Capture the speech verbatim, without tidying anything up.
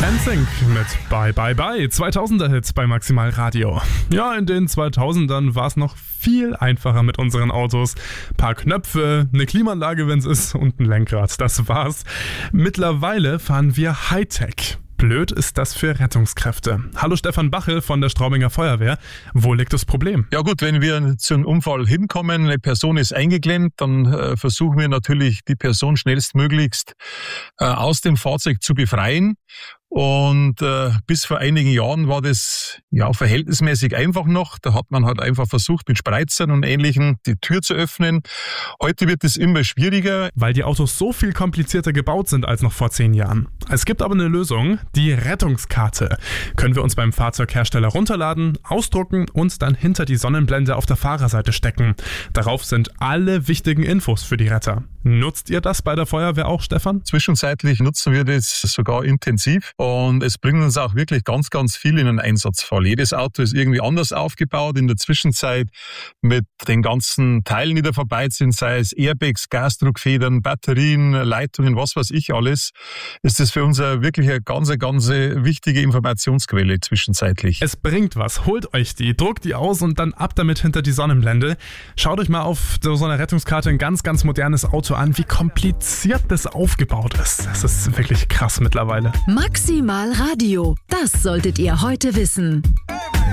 NSYNC mit Bye Bye Bye, zweitausender-Hits bei Maximal Radio. Ja, in den zweitausendern war es noch viel einfacher mit unseren Autos. Paar Knöpfe, eine Klimaanlage, wenn es ist, und ein Lenkrad, das war's. Mittlerweile fahren wir Hightech. Blöd ist das für Rettungskräfte. Hallo Stefan Bachel von der Straubinger Feuerwehr. Wo liegt das Problem? Ja gut, wenn wir zu einem Unfall hinkommen, eine Person ist eingeklemmt, dann äh, versuchen wir natürlich, die Person schnellstmöglichst äh, aus dem Fahrzeug zu befreien. Und äh, bis vor einigen Jahren war das ja verhältnismäßig einfach noch. Da hat man halt einfach versucht, mit Spreizern und Ähnlichem die Tür zu öffnen. Heute wird es immer schwieriger. Weil die Autos so viel komplizierter gebaut sind als noch vor zehn Jahren. Es gibt aber eine Lösung, die Rettungskarte. Können wir uns beim Fahrzeughersteller runterladen, ausdrucken und dann hinter die Sonnenblende auf der Fahrerseite stecken. Darauf sind alle wichtigen Infos für die Retter. Nutzt ihr das bei der Feuerwehr auch, Stefan? Zwischenzeitlich nutzen wir das sogar intensiv. Und es bringt uns auch wirklich ganz, ganz viel in den Einsatzfall. Jedes Auto ist irgendwie anders aufgebaut. In der Zwischenzeit mit den ganzen Teilen, die da vorbei sind, sei es Airbags, Gasdruckfedern, Batterien, Leitungen, was weiß ich alles, ist das für uns eine wirklich eine ganz, ganz wichtige Informationsquelle zwischenzeitlich. Es bringt was. Holt euch die, druckt die aus und dann ab damit hinter die Sonnenblende. Schaut euch mal auf so einer Rettungskarte ein ganz, ganz modernes Auto an, wie kompliziert das aufgebaut ist. Das ist wirklich krass mittlerweile. Maximal Radio, das solltet ihr heute wissen.